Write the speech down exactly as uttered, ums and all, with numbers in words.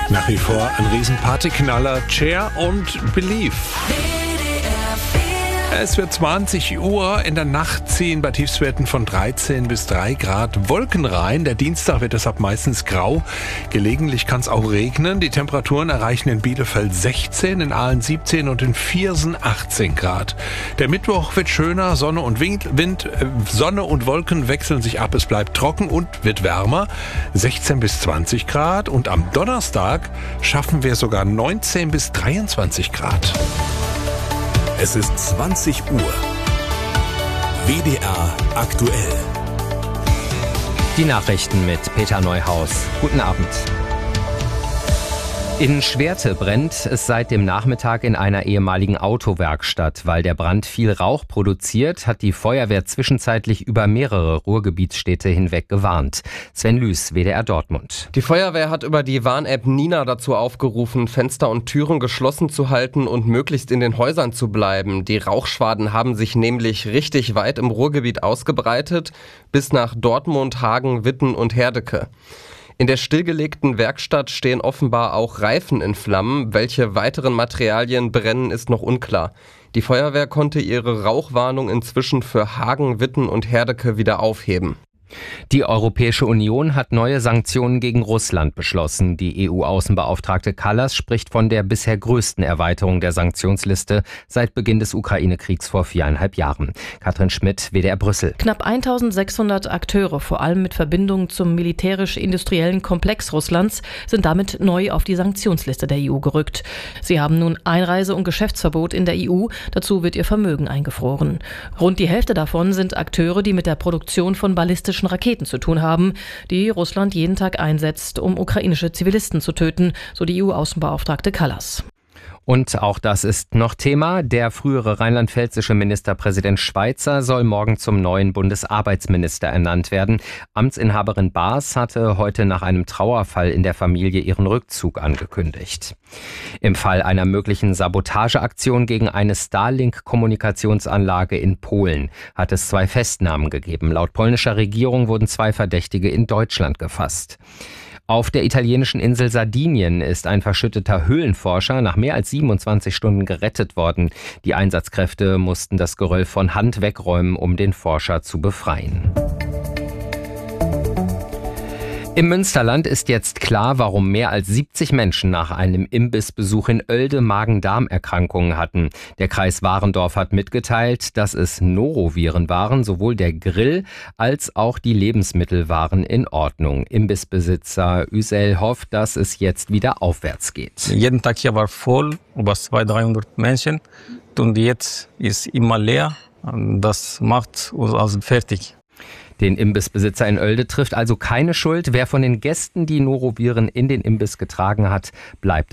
Nach wie vor ein Riesenpartyknaller, Cher und Believe. Es wird zwanzig Uhr, in der Nacht ziehen bei Tiefstwerten von dreizehn bis drei Grad Wolken rein. Der Dienstag wird deshalb meistens grau. Gelegentlich kann es auch regnen. Die Temperaturen erreichen in Bielefeld sechzehn, in Aalen siebzehn und in Viersen achtzehn Grad. Der Mittwoch wird schöner, Sonne und Wind, Wind äh, Sonne und Wolken wechseln sich ab. Es bleibt trocken und wird wärmer, sechzehn bis zwanzig Grad. Und am Donnerstag schaffen wir sogar neunzehn bis dreiundzwanzig Grad. Es ist zwanzig Uhr. W D R aktuell. Die Nachrichten mit Peter Neuhaus. Guten Abend. In Schwerte brennt es seit dem Nachmittag in einer ehemaligen Autowerkstatt. Weil der Brand viel Rauch produziert, hat die Feuerwehr zwischenzeitlich über mehrere Ruhrgebietsstädte hinweg gewarnt. Sven Lüß, W D R Dortmund. Die Feuerwehr hat über die Warn-App Nina dazu aufgerufen, Fenster und Türen geschlossen zu halten und möglichst in den Häusern zu bleiben. Die Rauchschwaden haben sich nämlich richtig weit im Ruhrgebiet ausgebreitet, bis nach Dortmund, Hagen, Witten und Herdecke. In der stillgelegten Werkstatt stehen offenbar auch Reifen in Flammen. Welche weiteren Materialien brennen, ist noch unklar. Die Feuerwehr konnte ihre Rauchwarnung inzwischen für Hagen, Witten und Herdecke wieder aufheben. Die Europäische Union hat neue Sanktionen gegen Russland beschlossen. Die E U-Außenbeauftragte Kallas spricht von der bisher größten Erweiterung der Sanktionsliste seit Beginn des Ukraine-Kriegs vor viereinhalb Jahren. Katrin Schmidt, W D R Brüssel. Knapp eintausendsechshundert Akteure, vor allem mit Verbindung zum militärisch-industriellen Komplex Russlands, sind damit neu auf die Sanktionsliste der E U gerückt. Sie haben nun Einreise- und Geschäftsverbot in der E U. Dazu wird ihr Vermögen eingefroren. Rund die Hälfte davon sind Akteure, die mit der Produktion von ballistischen Raketen zu tun haben, die Russland jeden Tag einsetzt, um ukrainische Zivilisten zu töten, so die E U-Außenbeauftragte Kallas. Und auch das ist noch Thema. Der frühere rheinland-pfälzische Ministerpräsident Schweizer soll morgen zum neuen Bundesarbeitsminister ernannt werden. Amtsinhaberin Baas hatte heute nach einem Trauerfall in der Familie ihren Rückzug angekündigt. Im Fall einer möglichen Sabotageaktion gegen eine Starlink-Kommunikationsanlage in Polen hat es zwei Festnahmen gegeben. Laut polnischer Regierung wurden zwei Verdächtige in Deutschland gefasst. Auf der italienischen Insel Sardinien ist ein verschütteter Höhlenforscher nach mehr als siebenundzwanzig Stunden gerettet worden. Die Einsatzkräfte mussten das Geröll von Hand wegräumen, um den Forscher zu befreien. Im Münsterland ist jetzt klar, warum mehr als siebzig Menschen nach einem Imbissbesuch in Oelde Magen-Darm-Erkrankungen hatten. Der Kreis Warendorf hat mitgeteilt, dass es Noroviren waren. Sowohl der Grill als auch die Lebensmittel waren in Ordnung. Imbissbesitzer Üsel hofft, dass es jetzt wieder aufwärts geht. Jeden Tag hier war voll, über zweihundert, dreihundert Menschen. Und jetzt ist immer leer. Das macht uns also fertig. Den Imbissbesitzer in Oelde trifft also keine Schuld. Wer von den Gästen die Noroviren in den Imbiss getragen hat, bleibt